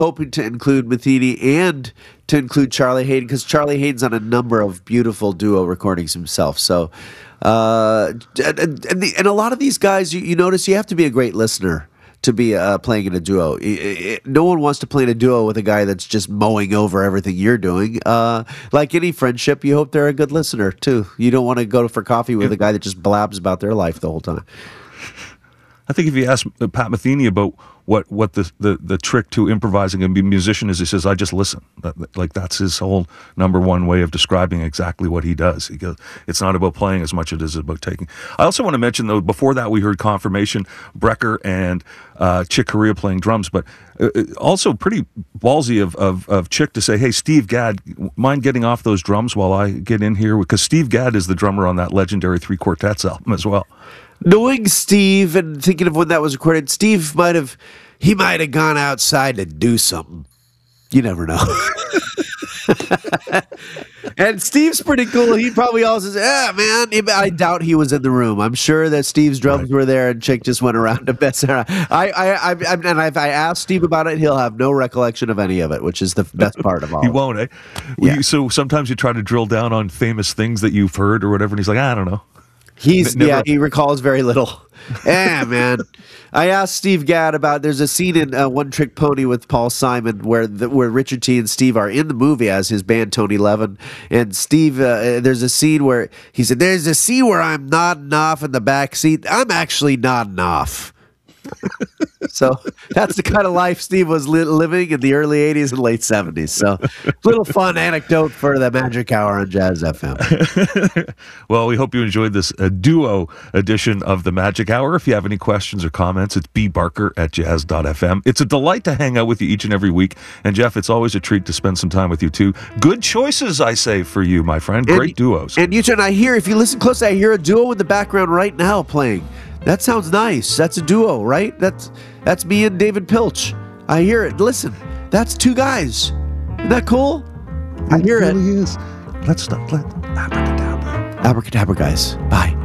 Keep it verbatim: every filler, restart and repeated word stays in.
hoping to include Metheny and to include Charlie Hayden, because Charlie Hayden's on a number of beautiful duo recordings himself. So, uh, and, and, the, and a lot of these guys, you, you notice you have to be a great listener to be uh, playing in a duo. It, it, no one wants to play in a duo with a guy that's just mowing over everything you're doing. Uh, like any friendship, you hope they're a good listener, too. You don't want to go for coffee with a guy that just blabs about their life the whole time. I think if you ask Pat Metheny about what, what the, the, the trick to improvising and being a musician is, he says, I just listen. That, like, that's his whole number one way of describing exactly what he does. He goes, it's not about playing as much as it is about taking. I also want to mention, though, before that we heard Confirmation, Brecker and uh, Chick Corea playing drums, but uh, also pretty ballsy of, of, of Chick to say, hey, Steve Gadd, mind getting off those drums while I get in here? Because Steve Gadd is the drummer on that legendary Three Quartets album as well. Knowing Steve and thinking of when that was recorded, Steve might have, he might have gone outside to do something. You never know. And Steve's pretty cool. He probably also says, yeah, man, I doubt he was in the room. I'm sure that Steve's drums right. were there and Chick just went around to mess around. I, I, I, I, and if I asked Steve about it, he'll have no recollection of any of it, which is the best part of all. He won't, eh? Yeah. You, so sometimes you try to drill down on famous things that you've heard or whatever, and he's like, I don't know. He's Never. yeah, he recalls very little. Yeah, man. I asked Steve Gadd about. There's a scene in uh, One Trick Pony with Paul Simon where the, where Richard T and Steve are in the movie as his band Tony Levin, and Steve. Uh, there's a scene where he said, "There's a scene where I'm nodding off in the back seat. I'm actually nodding off." So that's the kind of life Steve was li- living in the early eighties and late seventies. So little fun anecdote for the Magic Hour on Jazz F M. Well, we hope you enjoyed this uh, duo edition of the Magic Hour. If you have any questions or comments, it's b barker at jazz dot f m. It's a delight to hang out with you each and every week. And Jeff, it's always a treat to spend some time with you too. Good choices, I say, for you, my friend. Great and, duos. And you, and I hear, if you listen closely, I hear a duo in the background right now playing. That sounds nice. That's a duo, right? That's that's me and David Pilch. I hear it. Listen, that's two guys. Isn't that cool? I hear it. It really is. Let's stop. Let abracadabra. Abracadabra, guys. Bye.